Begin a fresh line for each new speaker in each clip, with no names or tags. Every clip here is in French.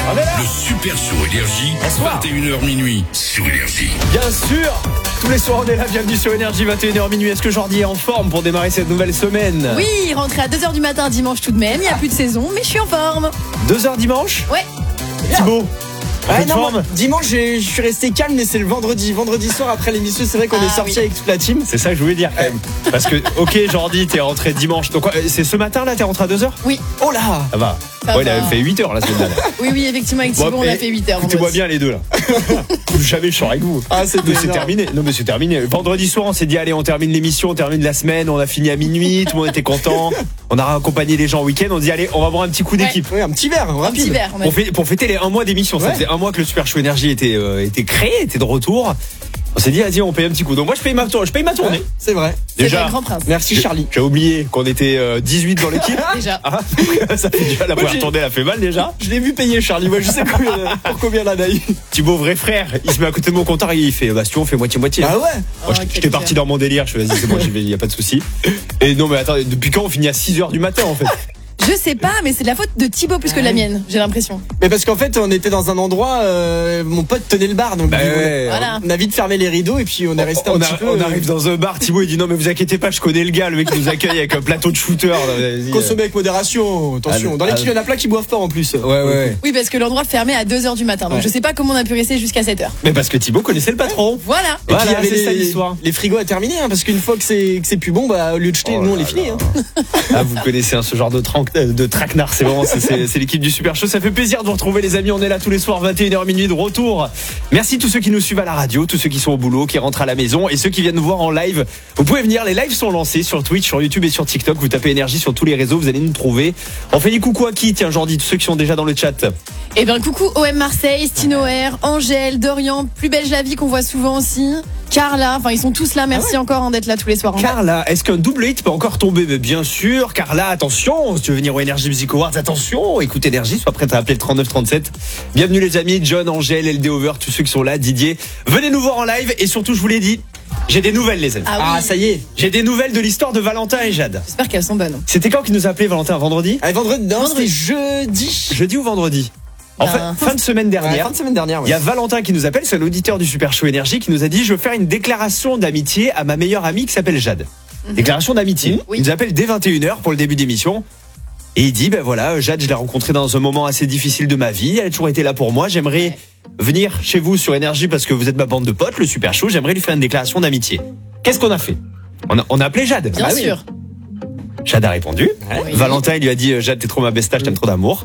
Le Super Show Énergie, 21h minuit sur Énergie.
Bien sûr, tous les soirs on est là, bienvenue sur Énergie, 21h minuit. Est-ce que Jordi est en forme pour démarrer cette nouvelle semaine?
Oui, rentré à 2h du matin dimanche tout de même, il n'y a plus de saison, mais je suis en forme.
2h dimanche?
Ouais.
Thibaut,
Ouais,
en
non,
forme?
moi, dimanche, je suis resté calme, mais c'est le vendredi soir après l'émission. C'est vrai qu'on est sorti avec toute la team.
C'est ça que je voulais dire quand même. Parce que, ok, Jordi, t'es rentré dimanche. Donc, c'est ce matin là, t'es rentré à 2h?
Oui.
Oh là.
Ça va.
Ça
Ouais, il
va.
avait fait 8h la semaine dernière.
Oui, effectivement, avec Thibaut, on a fait 8h.
Écoutez-moi bien les deux là. Plus jamais je sors avec vous.
Ah, c'est
Mais c'est
énorme.
terminé. Non, mais c'est terminé. Vendredi soir, on s'est dit, allez, on termine l'émission, on termine la semaine, on a fini à minuit, tout le monde était content. On a raccompagné les gens au week-end, on dit, allez, on va boire un petit coup d'équipe.
Oui, un petit verre,
Un
rapide.
petit verre, on a
Pour fêter les 1 mois d'émission. Ça
Ouais.
faisait 1 mois que le Super Show Énergie était créé, était de retour. On s'est dit, vas-y, on paye un petit coup. Donc moi, je paye ma tournée.
Ouais, c'est vrai.
C'est
Déjà.
le grand prince.
Merci Charlie.
J'ai oublié qu'on était 18 dans l'équipe.
Déjà.
Ah, ça fait déjà la première
j'ai-
tournée, elle a fait mal déjà.
Je l'ai vu payer Charlie. Moi, je sais pour combien là d'ailleurs.
Thibaut, vrai frère, il se met à côté de mon compteur et il fait, bah, si tu veux, on fait moitié-moitié.
Ah ouais.
Moi,
Oh,
j'étais
quel
parti
cœur.
dans mon délire. Je fais, vas-y, c'est bon, j'y vais, y a pas de souci. Et non, mais attends, depuis quand on finit à 6h du matin, en fait?
Je sais pas, mais c'est de la faute de Thibaut plus que de la mienne, j'ai l'impression.
Mais parce qu'en fait, on était dans un endroit, mon pote tenait le bar, donc
Bah
du coup,
ouais.
Voilà.
on a vite fermé les rideaux et puis on est resté un petit peu.
On arrive dans un bar, Thibaut, il dit, non, mais vous inquiétez pas, je connais le gars, le mec qui nous accueille avec un plateau de shooter. Vas-y.
Consommer avec modération, attention.
Ah,
Dans l'équipe, il y en a plein qui boivent pas en plus.
Ouais.
Oui, parce que l'endroit fermait à 2h du matin, donc
Ouais.
je sais pas comment on a pu rester jusqu'à 7h.
Mais parce que Thibaut connaissait le patron.
Voilà.
Et puis il y
Voilà,
avait
c'est ça l'histoire.
les frigos à terminer, hein, parce qu'une fois que c'est plus bon, bah au lieu de jeter,
Oh
nous on
là
les finit.
là.
Hein.
Ah, vous connaissez ce genre de traquenard, c'est vraiment, c'est l'équipe du Super Show. Ça fait plaisir de vous retrouver, les amis. On est là tous les soirs, 21h minuit de retour. Merci tous ceux qui nous suivent à la radio, tous ceux qui sont au boulot, qui rentrent à la maison et ceux qui viennent nous voir en live. Vous pouvez venir, les lives sont lancés sur Twitch, sur YouTube et sur TikTok. Vous tapez Énergie sur tous les réseaux, vous allez nous trouver. On fait des coucou à qui? Tiens, Jordi, tous ceux qui sont déjà dans le chat.
Et bien coucou OM Marseille, Stino R, Angèle, Dorian, Plus belle la vie qu'on voit souvent aussi, Carla, enfin ils sont tous là, merci encore d'être là tous les soirs.
Carla, est-ce qu'un double hit peut encore tomber? Mais bien sûr, Carla, attention, si tu veux venir au Energy Music Awards, attention, écoute Énergie, sois prête à appeler le 3937. Bienvenue les amis, John, Angèle, LD Over, tous ceux qui sont là, Didier. Venez nous voir en live et surtout, je vous l'ai dit, j'ai des nouvelles les amis.
Ah oui,
Ça y est.
J'ai des nouvelles de l'histoire de Valentin et Jade.
j'espère qu'elles sont bonnes.
C'était quand qui nous a appelé Valentin? Vendredi?
Allez, vendredi, non, c'était
Vendredi.
jeudi.
Jeudi ou vendredi? Enfin, fin de semaine
Ouais,
dernière.
fin de semaine dernière.
Il y a Valentin qui nous appelle, c'est un auditeur du Super Show Énergie qui nous a dit, je veux faire une déclaration d'amitié à ma meilleure amie qui s'appelle Jade. Déclaration d'amitié.
Oui.
Il nous appelle dès 21h pour le début d'émission. Et il dit, ben voilà, Jade, je l'ai rencontrée dans un moment assez difficile de ma vie. Elle a toujours été là pour moi. J'aimerais venir chez vous sur Énergie parce que vous êtes ma bande de potes, le Super Show. J'aimerais lui faire une déclaration d'amitié. Qu'est-ce qu'on a fait? On a appelé Jade.
Bien
Ah oui.
sûr.
Jade a répondu.
Oui.
Valentin, il lui a dit, Jade, t'es trop ma besta, je t'aime trop d'amour.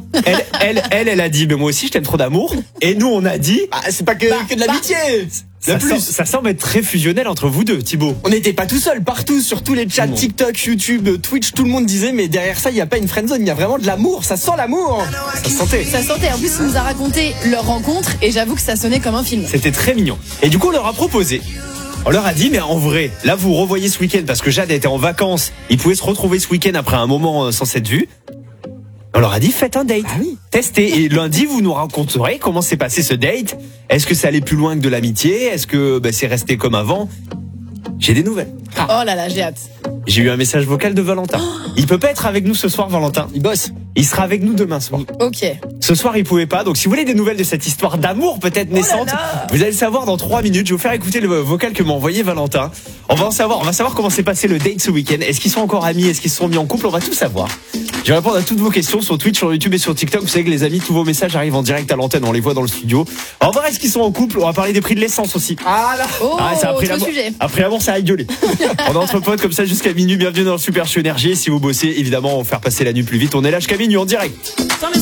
Elle a dit, mais moi aussi, je t'aime trop d'amour. Et nous, on a dit,
Ah, c'est pas que de l'amitié.
ça semble être très fusionnel entre vous deux, Thibaut.
On n'était pas tout seul, partout, sur tous les chats,
Non.
TikTok, YouTube, Twitch, tout le monde disait, mais derrière ça, il n'y a pas une friendzone, il y a vraiment de l'amour, ça sent l'amour.
Ça se sentait.
Ça sentait, en plus il nous a raconté leur rencontre et j'avoue que ça sonnait comme un film.
C'était très mignon. Et du coup, on leur a proposé. On leur a dit, mais en vrai, là, vous revoyez ce week-end parce que Jade était en vacances. Ils pouvaient se retrouver ce week-end après un moment sans s'être vus. On leur a dit, faites un date.
Ah oui.
Testez. Et lundi, vous nous raconterez comment s'est passé ce date. Est-ce que ça allait plus loin que de l'amitié? Est-ce que c'est resté comme avant? J'ai des nouvelles.
Oh là là, j'ai hâte.
J'ai eu un message vocal de Valentin. Il peut pas être avec nous ce soir, Valentin.
Il bosse.
Il sera avec nous demain soir.
Ok.
Ce soir, il pouvait pas. Donc, si vous voulez des nouvelles de cette histoire d'amour peut-être naissante,
là.
vous allez le savoir dans 3 minutes. Je vais vous faire écouter le vocal que m'a envoyé Valentin. On va savoir comment s'est passé le date ce week-end. Est-ce qu'ils sont encore amis? Est-ce qu'ils se sont mis en couple? On va tout savoir. Je vais répondre à toutes vos questions sur Twitch, sur YouTube et sur TikTok. Vous savez que les amis, tous vos messages arrivent en direct à l'antenne. On les voit dans le studio. On va voir est-ce qu'ils sont en couple. On va parler des prix de l'essence aussi.
Ah là.
Oh,
c'est après
autre
l'amour.
sujet.
Après l'amour, ça a gueulé. On est entre potes comme ça jusqu'à minuit. Bienvenue dans le Super Show Énergie. Si vous bossez, évidemment, on va faire passer la nuit plus vite. On est là jusqu'à minuit en direct.
Dans les